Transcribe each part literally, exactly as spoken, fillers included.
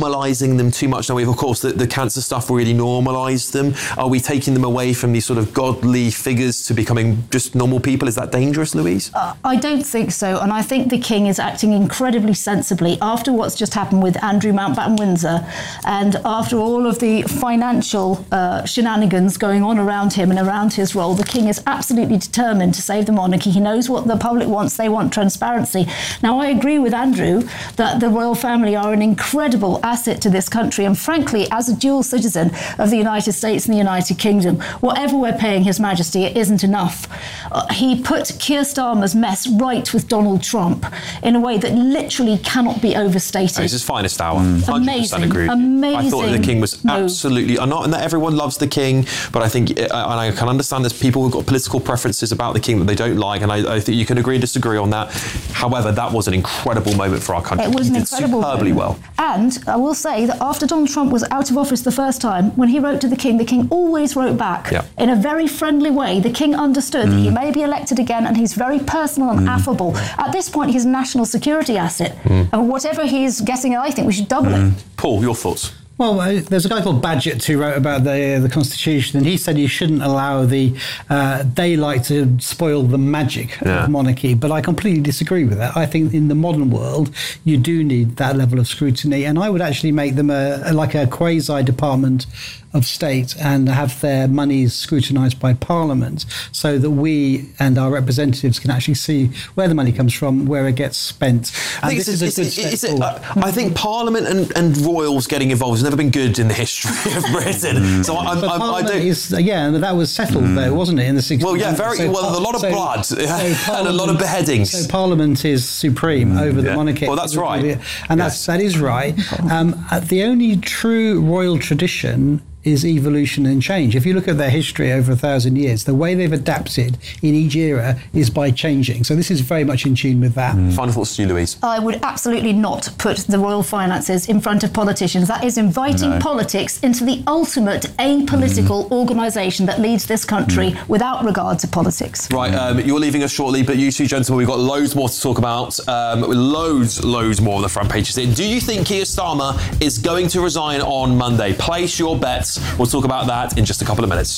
normalising them too much now? We've, of course, the, the cancer stuff really normalised them. Are we taking them away from these sort of godly figures to becoming just normal people? Is that dangerous, Louise? Uh, I don't think so. And I think the King is acting incredibly sensibly after what's just happened with Andrew Mountbatten Windsor, and after all of the financial uh, shenanigans going on around him and around his role. The King is absolutely determined to save the monarchy. He knows what the public wants. They want transparency. Now, I agree with Andrew that the royal family are an incredible asset to this country. And frankly, as a dual citizen of the United States and the United Kingdom, whatever we're paying His Majesty, it isn't enough. Uh, he put Keir Starmer's mess right with Donald Trump in a way that literally cannot be overstated. Oh, it's his finest hour. Mm. Amazing. Agreed. Amazing. I thought the King was absolutely... I'm not, and that everyone loves the King, but I think, and I can understand there's people who've got political preferences about the King that they don't like, and I, I think you can agree and disagree on that. However, that was an incredible moment for our country. It was he an did incredible superbly moment. well. And I will say that after Donald Trump was out of office the first time, when he wrote to the King, the King always wrote back yeah. in a very friendly way. The King understood mm. that he may be elected again, and he's very personal and mm. affable. At this point, he's a national security asset. Mm. And whatever he's getting, I think we should double mm. it. Paul, your thoughts? Well, uh, there's a guy called Badgett who wrote about the uh, the Constitution, and he said you shouldn't allow the uh, daylight to spoil the magic yeah. of monarchy. But I completely disagree with that. I think in the modern world, you do need that level of scrutiny, and I would actually make them a, a like a quasi department of state and have their monies scrutinised by Parliament, so that we and our representatives can actually see where the money comes from, where it gets spent. And I, this is a good step forward. Uh, I think Parliament and, and royals getting involved has never been good in the history of Britain. Mm. So I, I, I, I don't. Is, yeah, and that was settled mm. though, wasn't it, in the sixties? Well, yeah, very so, well. A lot of so, blood so and a lot of beheadings. So Parliament is supreme mm. over the yeah. monarchy. Well, that's right, and yes. that's that is right. Um, the only true royal tradition is evolution and change. If you look at their history over a thousand years, the way they've adapted in each era is by changing. So this is very much in tune with that. Mm. Final thoughts to you, Louise? I would absolutely not put the royal finances in front of politicians. That is inviting no. politics into the ultimate apolitical mm. organisation that leads this country mm. without regard to politics. Right, um, you're leaving us shortly, but you two gentlemen, we've got loads more to talk about. Um, loads, loads more on the front pages. Do you think Keir Starmer is going to resign on Monday? Place your bets. We'll talk about that in just a couple of minutes.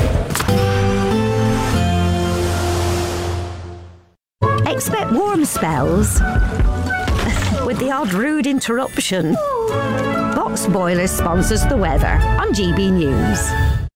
Expect warm spells with the odd rude interruption. Box Boilers sponsors the weather on G B News.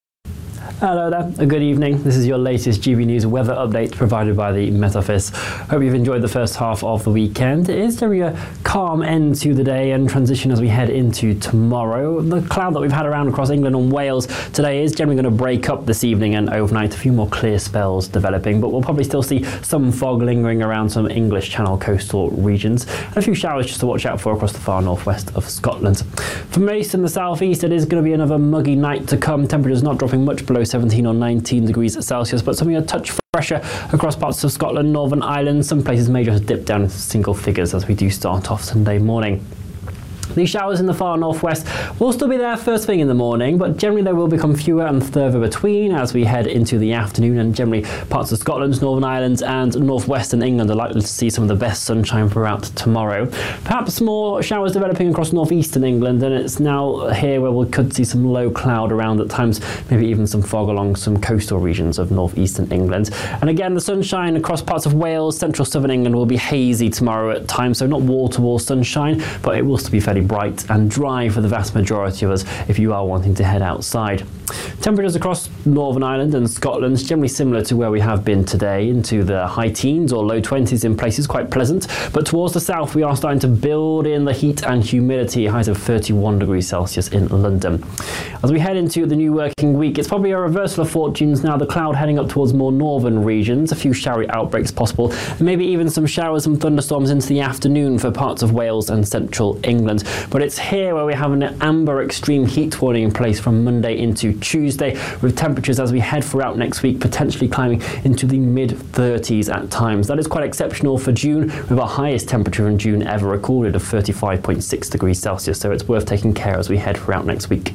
Hello there, good evening. This is your latest G B News weather update provided by the Met Office. Hope you've enjoyed the first half of the weekend. It is generally a calm end to the day and transition as we head into tomorrow. The cloud that we've had around across England and Wales today is generally going to break up this evening and overnight. A few more clear spells developing, but we'll probably still see some fog lingering around some English Channel coastal regions and a few showers just to watch out for across the far northwest of Scotland. For most in the southeast, it is going to be another muggy night to come. Temperatures not dropping much below seventeen or nineteen degrees Celsius, but something a touch fresher across parts of Scotland, Northern Ireland. Some places may just dip down into single figures as we do start off Sunday morning. These showers in the far northwest will still be there first thing in the morning, but generally they will become fewer and further between as we head into the afternoon, and generally parts of Scotland, Northern Ireland and northwestern England are likely to see some of the best sunshine throughout tomorrow. Perhaps more showers developing across northeastern England, and it's now here where we could see some low cloud around at times, maybe even some fog along some coastal regions of northeastern England. And again, the sunshine across parts of Wales, central southern England will be hazy tomorrow at times, so not wall-to-wall sunshine, but it will still be fairly bright and dry for the vast majority of us if you are wanting to head outside. Temperatures across Northern Ireland and Scotland generally similar to where we have been today, into the high teens or low twenties in places, quite pleasant. But towards the south we are starting to build in the heat and humidity, highs of thirty-one degrees Celsius in London. As we head into the new working week, it's probably a reversal of fortunes now, the cloud heading up towards more northern regions, a few showery outbreaks possible, and maybe even some showers and thunderstorms into the afternoon for parts of Wales and central England. But it's here where we have an amber extreme heat warning in place from Monday into Tuesday, with temperatures as we head throughout next week potentially climbing into the mid thirties at times. That is quite exceptional for June, with our highest temperature in June ever recorded of thirty-five point six degrees Celsius, so it's worth taking care as we head throughout next week.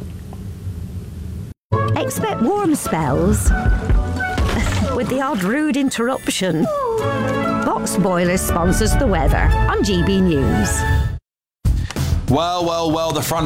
Expect warm spells with the odd rude interruption. Box Boilers sponsors the weather on G B News. Well, well, well, the front